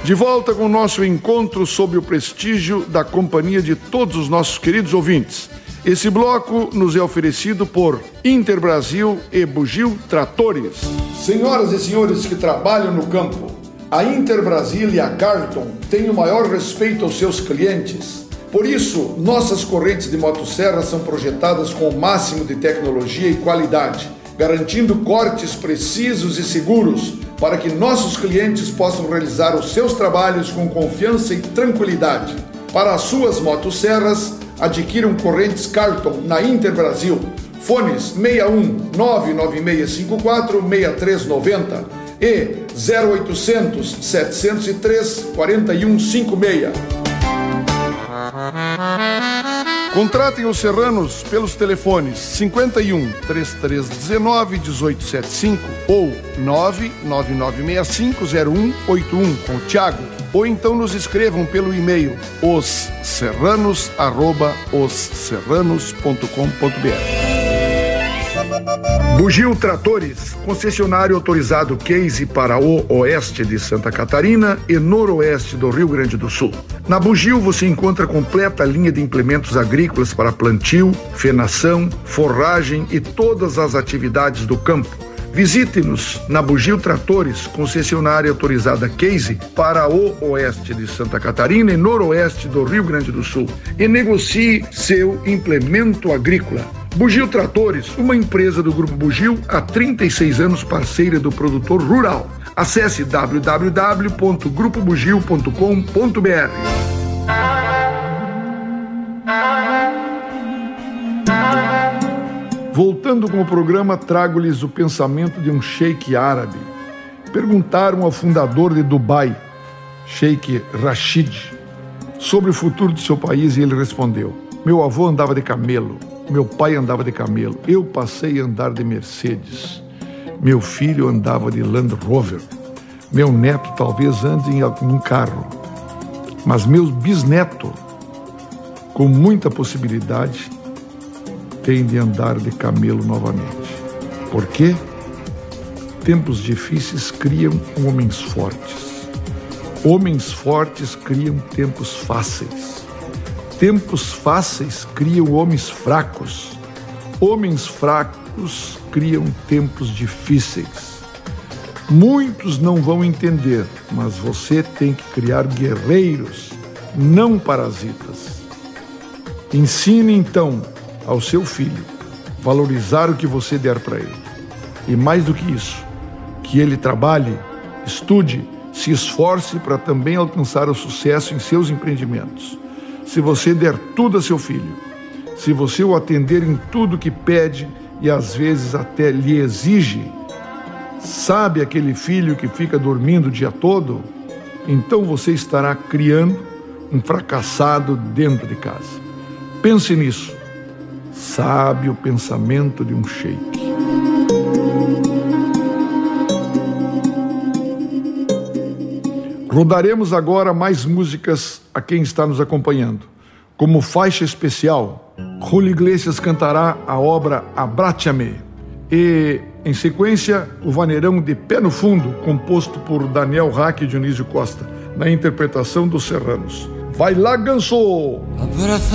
De volta com o nosso encontro sob o prestígio da companhia de todos os nossos queridos ouvintes. Esse bloco nos é oferecido por Interbrasil e Bugio Tratores. Senhoras e senhores que trabalham no campo, a Interbrasil e a Carlton têm o maior respeito aos seus clientes. Por isso, nossas correntes de motosserra são projetadas com o máximo de tecnologia e qualidade, garantindo cortes precisos e seguros para que nossos clientes possam realizar os seus trabalhos com confiança e tranquilidade. Para as suas motosserras, adquiram correntes Carlton na Interbrasil. Fones 61 99654 6390 e 0800 703 4156. Contratem os serranos pelos telefones 51 3319 1875 ou 99965 0181 com o Thiago, ou então nos escrevam pelo e-mail osserranos@osserranos.com.br. Bugio Tratores, concessionário autorizado Case para o oeste de Santa Catarina e noroeste do Rio Grande do Sul. Na Bugio você encontra completa linha de implementos agrícolas para plantio, fenação, forragem e todas as atividades do campo. Visite-nos na Bugio Tratores, concessionária autorizada Case para o oeste de Santa Catarina e noroeste do Rio Grande do Sul e negocie seu implemento agrícola. Bugio Tratores, uma empresa do Grupo Bugio, há 36 anos parceira do produtor rural. Acesse www.grupobugio.com.br. Voltando com o programa, trago-lhes o pensamento de um sheik árabe. Perguntaram ao fundador de Dubai, Sheik Rashid, sobre o futuro de seu país e ele respondeu: meu avô andava de camelo. Meu pai andava de camelo, eu passei a andar de Mercedes. Meu filho andava de Land Rover. Meu neto talvez ande em um carro. Mas meu bisneto, com muita possibilidade, tem de andar de camelo novamente. Por quê? Tempos difíceis criam homens fortes. Homens fortes criam tempos fáceis. Tempos fáceis criam homens fracos. Homens fracos criam tempos difíceis. Muitos não vão entender, mas você tem que criar guerreiros, não parasitas. Ensine então ao seu filho valorizar o que você der para ele. E mais do que isso, que ele trabalhe, estude, se esforce para também alcançar o sucesso em seus empreendimentos. Se você der tudo a seu filho, se você o atender em tudo que pede e às vezes até lhe exige, sabe aquele filho que fica dormindo o dia todo? Então você estará criando um fracassado dentro de casa. Pense nisso. Sabe o pensamento de um sheik. Rodaremos agora mais músicas a quem está nos acompanhando. Como faixa especial, Julio Iglesias cantará a obra Abrázame. E, em sequência, o vaneirão de Pé no Fundo, composto por Daniel Rack e Dionísio Costa, na interpretação dos Serranos. Vai lá, Ganso!